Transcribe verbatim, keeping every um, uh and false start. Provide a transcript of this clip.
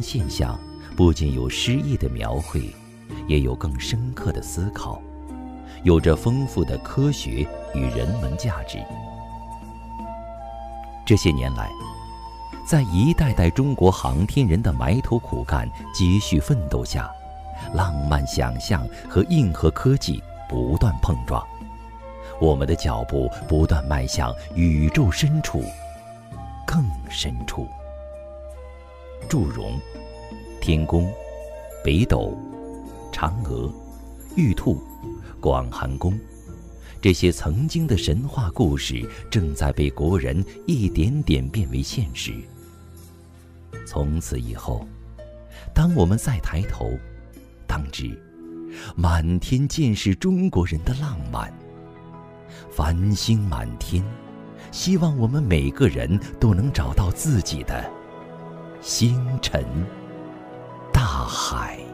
现象不仅有诗意的描绘，也有更深刻的思考，有着丰富的科学与人文价值。这些年来，在一代代中国航天人的埋头苦干、接续奋斗下，浪漫想象和硬核科技不断碰撞，我们的脚步不断迈向宇宙深处，更深处。祝融、天宫、北斗、嫦娥、玉兔、广寒宫，这些曾经的神话故事正在被国人一点点变为现实。从此以后，当我们再抬头，当知满天尽是中国人的浪漫。繁星满天，希望我们每个人都能找到自己的星辰大海。